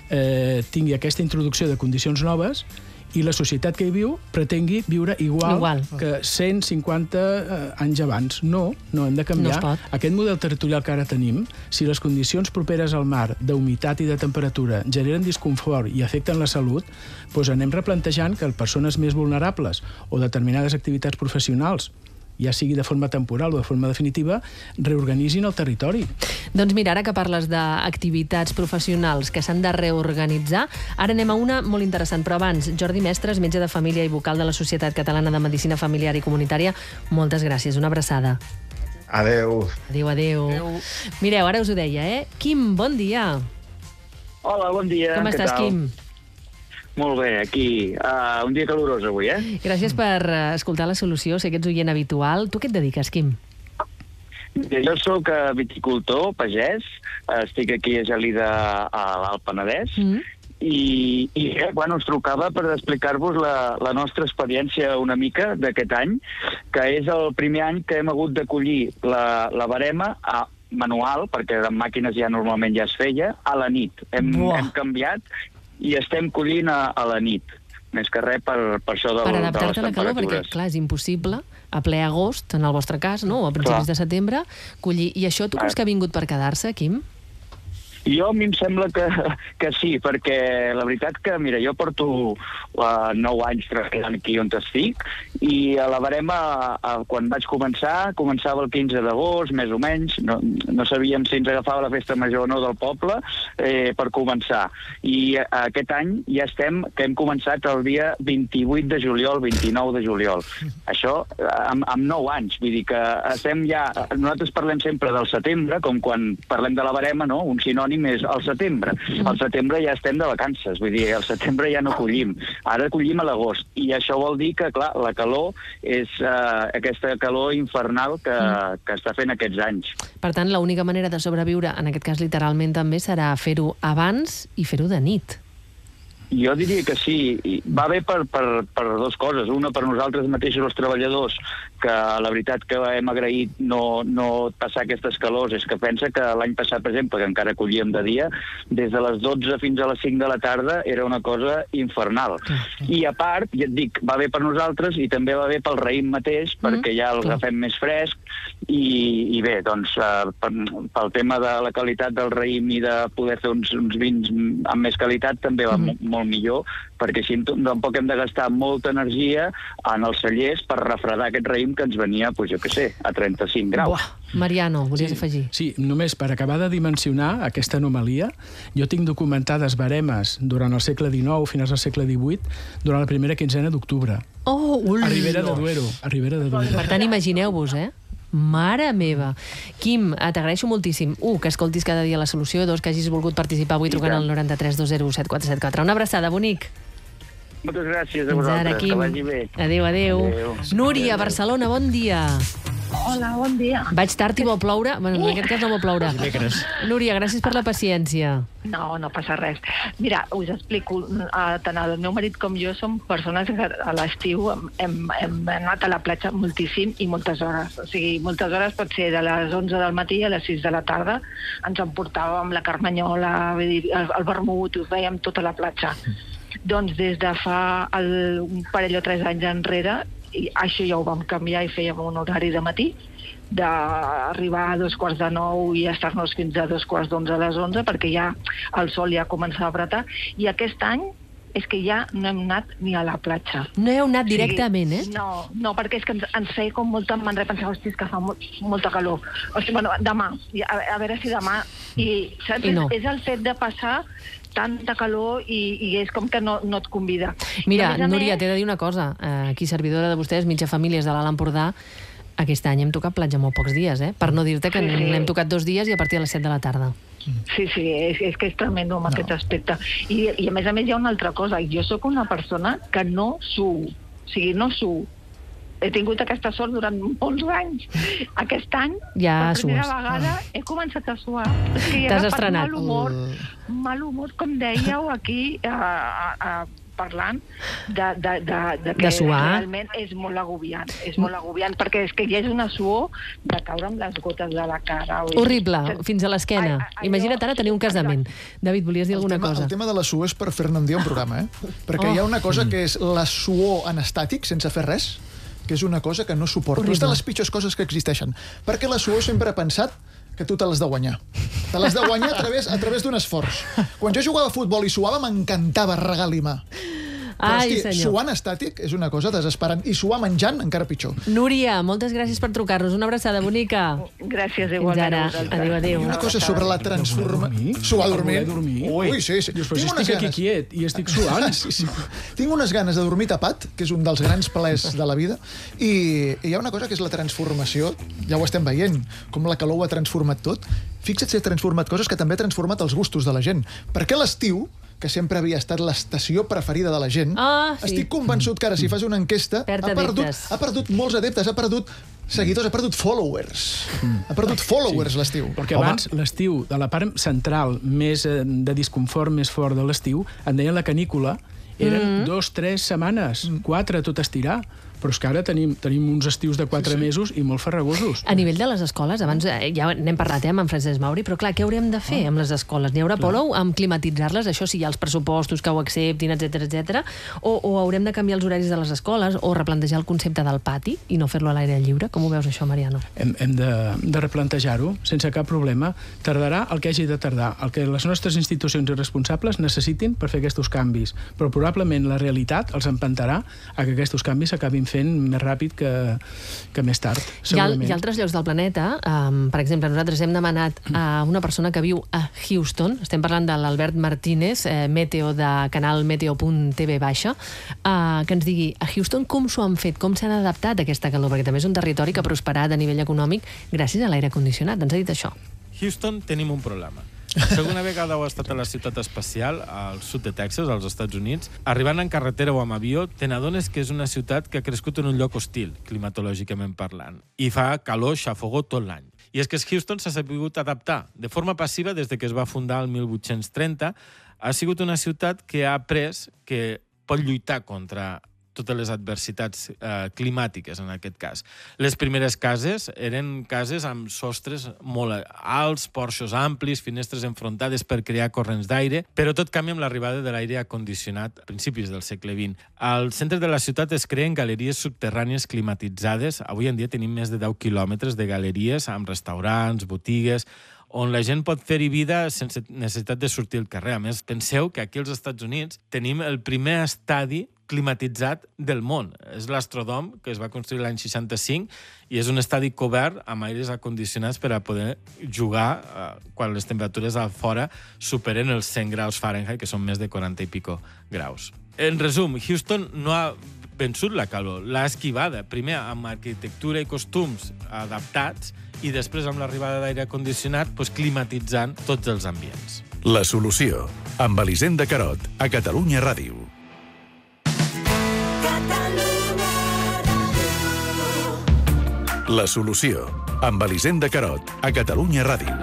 eh, tingui aquesta introducció de condicions noves i la societat que hi viu pretengui viure igual, igual. que cent cinquanta eh, anys abans. No, no hem de canviar. No Aquest model territorial que ara tenim, si les condicions properes al mar d'humitat i de temperatura generen disconfort i afecten la salut, doncs anem replantejant que persones més vulnerables o determinades activitats professionals ja sigui de forma temporal o de forma definitiva, reorganitzin el territori. Doncs mira, ara que parles d'activitats professionals que s'han de reorganitzar, ara anem a una molt interessant, però abans, Jordi Mestres, metge de família i vocal de la Societat Catalana de Medicina Familiar i Comunitària, moltes gràcies, una abraçada. Adéu. Adéu, adéu. adéu. Mireu, ara us ho deia, eh? Quim, bon dia. Hola, bon dia. Com estàs, Quim? Molt bé, aquí. Uh, un dia calorós avui, eh? Gràcies per escoltar La Solució. Sé que ets oient habitual. Tu què et dediques, Quim? Jo sóc viticultor, pagès. Estic aquí a Gelida, a l'Alt Penedès. Mm. I, i eh, bueno, us trucava per explicar-vos la, la nostra experiència una mica d'aquest any, que és el primer any que hem hagut d'acollir la, la barema a manual, perquè amb màquines ja normalment ja es feia, a la nit. Hem, hem canviat i estem collint a, a la nit. Més que res per, per això de, per de les adaptar-te a la calor, perquè, clar, és impossible a ple agost, en el vostre cas, no? O a principis clar. de setembre, collir. I això tu creus que ha vingut per quedar-se, Quim? Jo a mi em sembla que, que sí, perquè la veritat que, mira, jo porto uh, nou anys treballant aquí on estic, i a la barema, uh, quan vaig començar, començava el quinze d'agost, més o menys, no, no sabíem si ens agafava la festa major o no del poble, eh, per començar. I uh, aquest any ja estem, que hem començat el dia vint-i-vuit de juliol, vint-i-nou de juliol. Això uh, amb, amb nou anys, vull dir que estem ja... Nosaltres parlem sempre del setembre, com quan parlem de la barema, no?, un sinònim és al setembre. Al setembre ja estem de vacances, vull dir, al setembre ja no collim. Ara collim a l'agost. I això vol dir que, clar, la calor és uh, aquesta calor infernal que, que està fent aquests anys. Per tant, l'única manera de sobreviure, en aquest cas literalment també, serà fer-ho abans i fer-ho de nit. Jo diria que sí. Va bé per, per, per dues coses. Una, per nosaltres mateixos, els treballadors, que la veritat que hem agraït no, no passar aquestes calors, és que pensa que l'any passat, per exemple, que encara collíem de dia, des de les dotze fins a les cinc de la tarda era una cosa infernal. I a part, ja et dic, va bé per nosaltres i també va bé pel raïm mateix, perquè ja el agafem més fresc, i, i bé, doncs, uh, pel tema de la qualitat del raïm i de poder fer uns, uns vins amb més qualitat també va mm. molt millor, perquè així tampoc hem de gastar molta energia en els cellers per refredar aquest raïm que ens venia, pues, jo què sé, a trenta-cinc graus. Buah. Mariano, volies sí, afegir? Sí, només per acabar de dimensionar aquesta anomalia, jo tinc documentades baremes durant el segle dinou, finals del segle divuit, durant la primera quinzena d'octubre. Oh, ui! A Ribera de Duero. A Ribera de Duero. Per tant, imagineu-vos, eh? Mare meva. Quim, t'agraeixo moltíssim. Un, que escoltis cada dia La Solució. Dos, que hagis volgut participar avui trucant al noranta-tres dos zero set quatre set quatre. Una abraçada, bonic. Moltes gràcies a vosaltres. Que vagi bé. Adéu, adéu. adéu. Núria, Barcelona, bon dia. Hola, bon dia. Vaig tard i va ploure? Bueno, en aquest cas no va ploure. Núria, gràcies per la paciència. No, no passa res. Mira, us explico. Tant el meu marit com jo som persones que a l'estiu hem, hem anat a la platja moltíssim i moltes hores. O sigui, moltes hores pot ser de les onze del matí a les sis de la tarda. Ens emportàvem la carmanyola, el, el vermut, ho fèiem tota la platja. Doncs des de fa el, un parell o tres anys enrere, i això ja ho vam canviar i fèiem un horari de matí, d'arribar a dos quarts de nou i estar-nos fins a dos quarts d'onze a les onze, perquè ja el sol ja comença a apretar. I aquest any és que ja no hem anat ni a la platja. No heu anat directament, eh? No, no, perquè és que ens, ens feia com molta mandra, pensava, hosti, és que fa molt, molta calor. Hosti, bueno, demà, a, a veure si demà... I, saps? I no. És el fet de passar tanta calor i, i és com que no, no et convida. Mira, Núria, t'he de dir una cosa. Aquí, servidora de vostès, mitja famílies de l'Alt Empordà, aquest any hem tocat platja molt pocs dies, eh? Per no dir-te que sí, sí. n'hem tocat dos dies i a partir de les set de la tarda. Sí, sí, és, és que és tremendo amb no. aquest aspecte. I, I a més a més hi ha una altra cosa. Jo sóc una persona que no suo. O sigui, no suo. He tingut aquesta sort durant molts anys. Aquest any, ja per primera sues. vegada, he començat a suar. T'has estrenat. Mal humor, mal humor, com dèieu aquí, a, a, a, parlant de, de, de, de que de suar. Realment és molt agobiant. És molt agobiant, perquè és que ja és una suor de caure amb les gotes de la cara. Horrible, fins a l'esquena. Imagina't ara tenir un casament. David, volies dir alguna el tema, cosa? El tema de la suor és per fer-ne un dia un programa, eh? Perquè oh. hi ha una cosa que és la suor en estàtic, sense fer res, que és una cosa que no suporto. Horrible. És de les pitjors coses que existeixen. Perquè la suor sempre he pensat que tu te l'has de guanyar. Te l'has de guanyar a través, a través d'un esforç. Quan jo jugava a futbol i suava, m'encantava regalimar. Ai, hosti, senyor. suant estàtic és una cosa desesperant. I suar menjant encara pitjor. Núria, moltes gràcies per trucar-nos. Una abraçada bonica. Gràcies, Fins igualment. ara. a vosaltres. Adéu, adéu. Una cosa sobre la transformació... Suar dormint. dormir. Ui, sí, sí. Dius, però si Tinc unes estic aquí ganes. quiet i estic suant. Sí, sí. Tinc unes ganes de dormir tapat, que és un dels grans plaers de la vida, i, i hi ha una cosa que és la transformació, ja ho estem veient, com la calor ho ha transformat tot. Fixa't si ha transformat coses que també ha transformat els gustos de la gent. Perquè l'estiu, que sempre havia estat l'estació preferida de la gent, Ah, sí. estic convençut que ara, si fas una enquesta, Perd ha perdut, adeptes. ha perdut molts adeptes, ha perdut seguidors, ha perdut followers. Ha perdut followers, l'estiu. Perquè abans, l'estiu, de la part central més eh, de disconfort més fort de l'estiu, en deien la canícula, eren Mm. dos, tres setmanes, quatre, tot estirar. Però és que ara tenim, tenim uns estius de quatre sí, sí. mesos i molt farragosos. A nivell de les escoles, abans eh, ja n'hem parlat eh, amb en Francesc Mauri, però clar, què haurem de fer amb les escoles? N'hi haurà Polou amb climatitzar-les, això sí, hi ha els pressupostos que ho acceptin, etcètera, etcètera, o, o haurem de canviar els horaris de les escoles o replantejar el concepte del pati i no fer-lo a l'aire lliure? Com ho veus això, Mariano? Hem, hem de, de replantejar-ho sense cap problema. Tardarà el que hagi de tardar, el que les nostres institucions i responsables necessitin per fer aquests canvis, però probablement la realitat els empantarà a que aquests canvis s'acabin fent més ràpid que, que més tard, Hi ha, segurament. hi ha altres llocs del planeta, um, per exemple, nosaltres hem demanat a una persona que viu a Houston, estem parlant de l'Albert Martínez, eh, meteo de canal meteo punt tv baixa, uh, que ens digui a Houston com s'ho han fet, com s'han adaptat a aquesta calor, perquè també és un territori que ha prosperat a nivell econòmic gràcies a l'aire condicionat. Ens ha dit això. Houston tenim un problema. La segona vegada ho ha estat a la ciutat espacial, al sud de Texas, als Estats Units. Arribant en carretera o amb avió, te n'adones que és una ciutat que ha crescut en un lloc hostil, climatològicament parlant. I fa calor, xafogó tot l'any. I és que Houston s'ha sabut adaptar de forma passiva des de que es va fundar el mil vuit-cents trenta. Ha sigut una ciutat que ha après que pot lluitar contra totes les adversitats eh, climàtiques, en aquest cas. Les primeres cases eren cases amb sostres molt alts, porxos amplis, finestres enfrontades per crear corrents d'aire, però tot canvia amb l'arribada de l'aire acondicionat a principis del segle vint. Al centre de la ciutat es creen galeries subterrànies climatitzades. Avui en dia tenim més de deu quilòmetres de galeries amb restaurants, botigues, on la gent pot fer-hi vida sense necessitat de sortir al carrer. A més, penseu que aquí als Estats Units tenim el primer estadi climatitzat del món. És l'Astrodome, que es va construir l'any seixanta-cinc, i és un estadi cobert amb aires acondicionats per a poder jugar eh, quan les temperatures a fora superen els cent graus Fahrenheit, que són més de quaranta i pico graus. En resum, Houston no ha vençut la calor, l'ha esquivada, primer amb arquitectura i costums adaptats i després amb l'arribada d'aire condicionat doncs, climatitzant tots els ambients. La solució, amb Elisenda Carot, a Catalunya Ràdio. La solució, amb Elisenda Carot, a Catalunya Ràdio.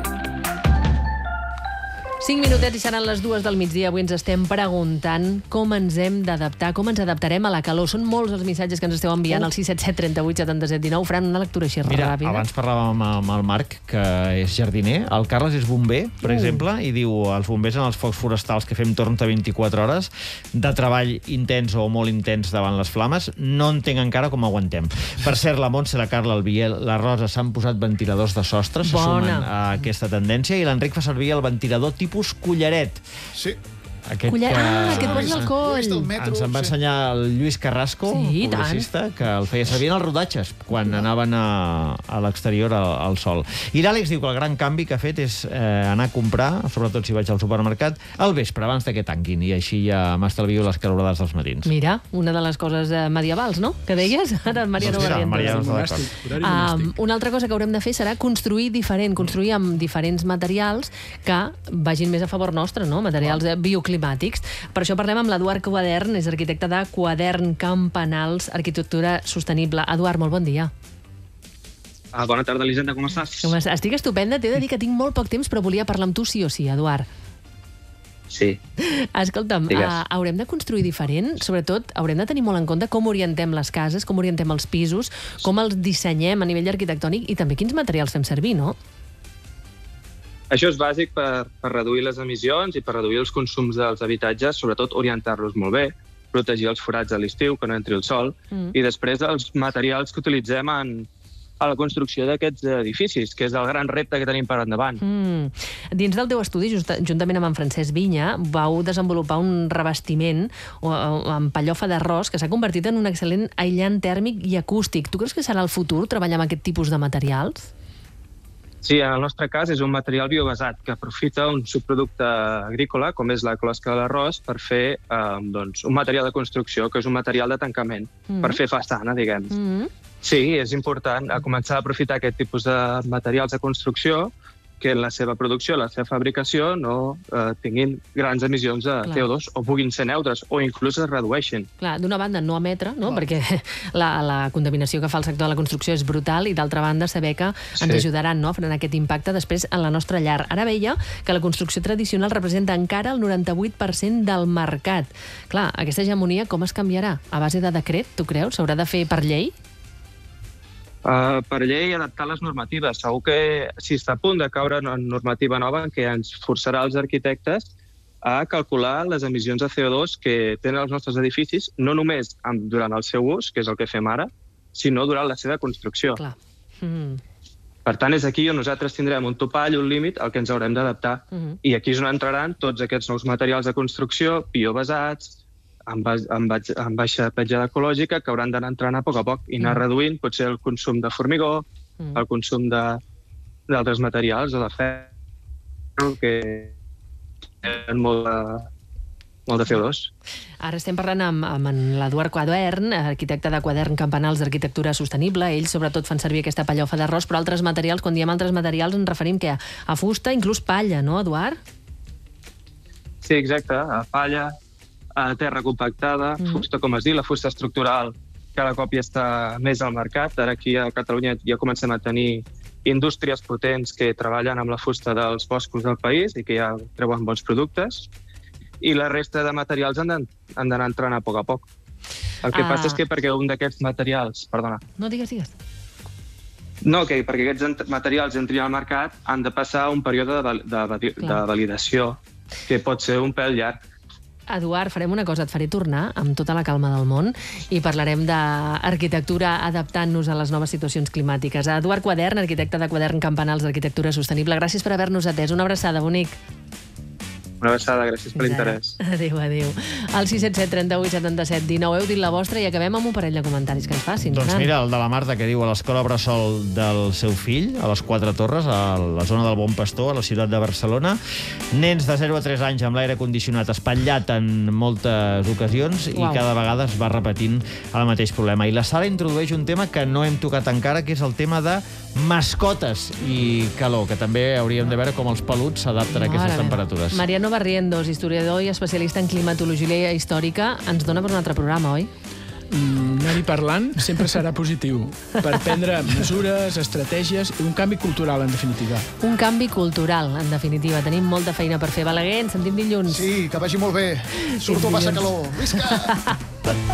Cinc minutets i seran les dues del migdia. Avui ens estem preguntant com ens hem d'adaptar, com ens adaptarem a la calor. Són molts els missatges que ens esteu enviant al sis set set trenta vuit setanta set dinou. Fran, una lectura així Mira, ràpida. abans parlàvem amb el Marc, que és jardiner. El Carles és bomber, per Uh. exemple, i diu els bombers en els focs forestals que fem torn a vint-i-quatre hores de treball intens o molt intens davant les flames. No entenc encara com aguantem. Per cert, la Montse, la Carla, el Biel, la Rosa s'han posat ventiladors de sostre, se Bona. sumen a aquesta tendència, i l'Enric fa servir el ventilador tipus collaret. Sí. Aquest Colla- que... Ah, que et posa al coll. Ho he vist al metro, Ens en va sí. ensenyar el Lluís Carrasco, Sí, i tant. publicista, que el feia servir en els rodatges, quan anaven a, a l'exterior al, al sol. I l'Àlex diu que el gran canvi que ha fet és eh, anar a comprar, sobretot si vaig al supermercat, al vespre, abans de que tanquin, i així ja m'estalvio les calorades dels matins. Mira, una de les coses eh, medievals, no?, que deies, ara en Mariano Doncs mira, Barrientos. Mariano està d'acord. Um, una altra cosa que haurem de fer serà construir diferent, construir amb diferents materials que vagin més a favor nostre, no?, materials eh, bioclimàtics. Per això parlem amb l'Eduard Quadern, és arquitecte de Quadern Campanals, arquitectura sostenible. Eduard, molt bon dia. Ah, bona tarda, Elisenda, com estàs? Com estàs? Estic estupenda, t'he de dir que tinc molt poc temps, però volia parlar amb tu sí o sí, Eduard. Sí. Escolta'm, Digues. uh, haurem de construir diferent? Sobretot, haurem de tenir molt en compte com orientem les cases, com orientem els pisos, com els dissenyem a nivell arquitectònic i també quins materials fem servir, no? Això és bàsic per, per reduir les emissions i per reduir els consums dels habitatges, sobretot orientar-los molt bé, protegir els forats a l'estiu, que no entri el sol, Mm. i després els materials que utilitzem en, a la construcció d'aquests edificis, que és el gran repte que tenim per endavant. Mm. Dins del teu estudi, just, juntament amb en Francesc Vinya, vau desenvolupar un revestiment o, o, amb pellofa d'arròs que s'ha convertit en un excel·lent aïllant tèrmic i acústic. Tu creus que serà el futur treballar amb aquest tipus de materials? Sí, en el nostre cas és un material biobasat que aprofita un subproducte agrícola, com és la closca de l'arròs, per fer eh, doncs, un material de construcció, que és un material de tancament, mm-hmm. per fer façana, diguem. Mm-hmm. Sí, és important a començar a aprofitar aquest tipus de materials de construcció que en la seva producció, la seva fabricació, no eh, tinguin grans emissions de Clar. C O dos o puguin ser neutres o inclús es redueixin. Clar, d'una banda no emetre, no? Perquè la, la contaminació que fa el sector de la construcció és brutal i d'altra banda saber que ens sí. ajudaran, no?, a frenar aquest impacte després en la nostra llar. Ara veia que la construcció tradicional representa encara el noranta-vuit per cent del mercat. Clar, aquesta hegemonia com es canviarà? A base de decret, tu creus? S'haurà de fer per llei? Uh, per llei adaptar les normatives. Segur que si està a punt de caure una normativa nova que ens forçarà els arquitectes a calcular les emissions de C O dos que tenen els nostres edificis, no només durant el seu ús, que és el que fem ara, sinó durant la seva construcció. Clar. Mm. Per tant, és aquí on nosaltres tindrem un topall, un límit, al que ens haurem d'adaptar. Mm-hmm. I aquí és on entraran tots aquests nous materials de construcció, biobasats, amb, amb, amb baixa petjada ecològica, que hauran d'anar entrant a poc a poc i anar mm. reduint potser el consum de formigó, mm. el consum d'altres materials o de ferro, que tenen molt de, molt de C O dos. Ara estem parlant amb, amb l'Eduard Quadern, arquitecte de Quadern Campanals d'Arquitectura Sostenible. Ells sobretot fan servir aquesta pellofa d'arròs, però altres materials, quan diem altres materials, ens referim que a, a fusta, inclús palla, no, Eduard? Sí, exacte, a palla, a terra compactada, mm. fusta, com es diu, la fusta estructural, cada cop ja està més al mercat. Ara aquí a Catalunya ja comencem a tenir indústries potents que treballen amb la fusta dels boscos del país i que ja treuen bons productes. I la resta de materials han d'anar entrant a poc a poc. El que ah. passa és que perquè un d'aquests materials... Perdona. No, digues, digues. No, que perquè aquests materials entrin al mercat han de passar un període de, de, de validació, que pot ser un pèl llarg. Eduard, farem una cosa, et faré tornar amb tota la calma del món i parlarem d'arquitectura adaptant-nos a les noves situacions climàtiques. Eduard Quadern, arquitecte de Quadern Campanals d'Arquitectura Sostenible, gràcies per haver-nos atès. Una abraçada, bonic. Una abraçada, gràcies per l'interès. Adéu, adéu. Al sis set set, trenta-vuit, setanta-set, dinou, heu dit la vostra i acabem amb un parell de comentaris que ens facin. Doncs mira, el de la Marta, que diu a l'escola bressol del seu fill, a les Quatre Torres, a la zona del Bon Pastor, a la ciutat de Barcelona, nens de zero a tres anys amb l'aire condicionat espatllat en moltes ocasions i Uau. cada vegada es va repetint el mateix problema. I la Sara introdueix un tema que no hem tocat encara, que és el tema de mascotes i calor, que també hauríem de veure com els peluts s'adapten a aquestes temperatures. Mariano Barrientos, historiador i especialista en climatologia històrica, ens dona per un altre programa, oi? Mm, anar-hi parlant sempre serà positiu per prendre mesures, estratègies i un canvi cultural, en definitiva. Un canvi cultural, en definitiva. Tenim molta feina per fer. Balaguer, ens sentim dilluns. Sí, que vagi molt bé. Surto a passar calor. Visca!